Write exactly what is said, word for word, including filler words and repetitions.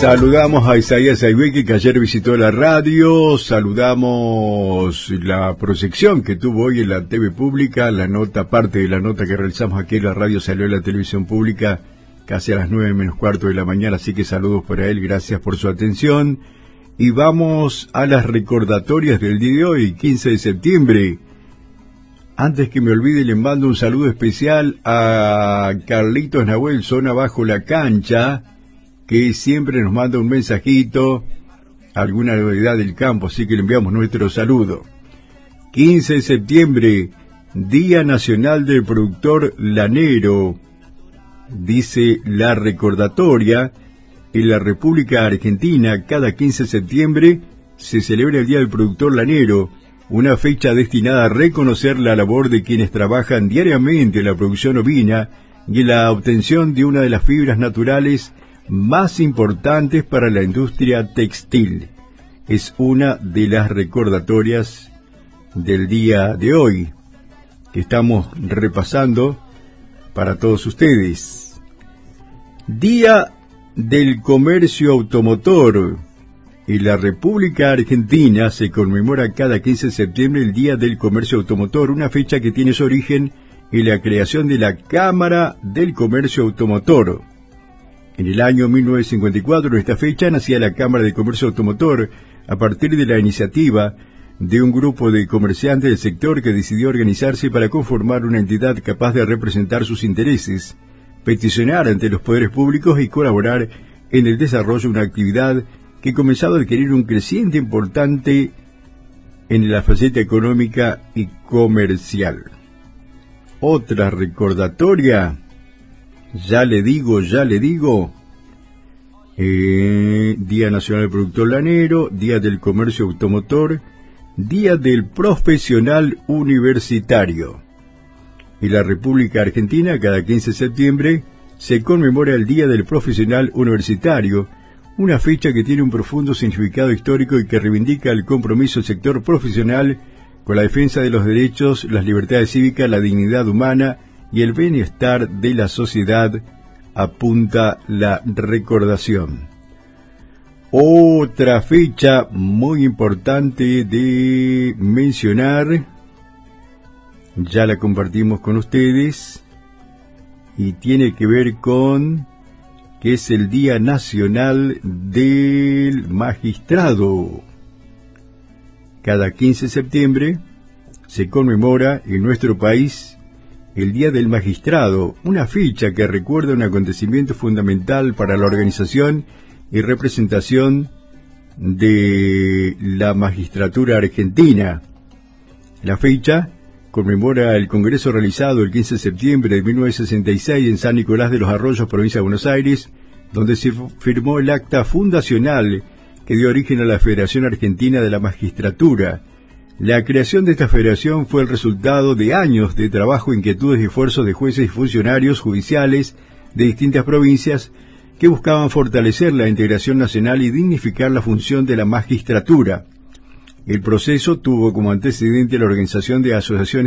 Saludamos a Isaías Ayhueque, que ayer visitó la radio. Saludamos la proyección que tuvo hoy en la T V pública. La nota, parte de la nota que realizamos aquí en la radio, salió en la televisión pública casi a las nueve menos cuarto de la mañana. Así que saludos para él, gracias por su atención. Y vamos a las recordatorias del día de hoy, quince de septiembre. Antes que me olvide, le mando un saludo especial a Carlitos Nahuel, zona bajo la cancha, que siempre nos manda un mensajito, alguna novedad del campo, así que le enviamos nuestro saludo. quince de septiembre, Día Nacional del Productor Lanero. Dice la recordatoria, en la República Argentina, cada quince de septiembre se celebra el Día del Productor Lanero, una fecha destinada a reconocer la labor de quienes trabajan diariamente en la producción ovina y en la obtención de una de las fibras naturales más importantes para la industria textil. Es una de las recordatorias del día de hoy que estamos repasando para todos ustedes. Día del Comercio Automotor. En la República Argentina se conmemora cada quince de septiembre el Día del Comercio Automotor, una fecha que tiene su origen en la creación de la Cámara del Comercio Automotor. En el año mil novecientos cincuenta y cuatro, en esta fecha, nacía la Cámara de Comercio Automotor a partir de la iniciativa de un grupo de comerciantes del sector que decidió organizarse para conformar una entidad capaz de representar sus intereses, peticionar ante los poderes públicos y colaborar en el desarrollo de una actividad que comenzaba a adquirir un creciente importante en la faceta económica y comercial. Otra recordatoria, ya le digo, ya le digo, eh, Día Nacional del Productor Lanero, Día del Comercio Automotor, Día del Profesional Universitario. En la República Argentina, cada quince de septiembre, se conmemora el Día del Profesional Universitario, una fecha que tiene un profundo significado histórico y que reivindica el compromiso del sector profesional con la defensa de los derechos, las libertades cívicas, la dignidad humana y el bienestar de la sociedad, apunta la recordación. Otra fecha muy importante de mencionar, ya la compartimos con ustedes, y tiene que ver con que es el Día Nacional del Magistrado. Cada quince de septiembre se conmemora en nuestro país el Día del Magistrado, una fecha que recuerda un acontecimiento fundamental para la organización y representación de la magistratura argentina. La fecha conmemora el congreso realizado el quince de septiembre de mil novecientos sesenta y seis en San Nicolás de los Arroyos, provincia de Buenos Aires, donde se firmó el acta fundacional que dio origen a la Federación Argentina de la Magistratura. La creación de esta federación fue el resultado de años de trabajo, inquietudes y esfuerzos de jueces y funcionarios judiciales de distintas provincias que buscaban fortalecer la integración nacional y dignificar la función de la magistratura. El proceso tuvo como antecedente la organización de asociaciones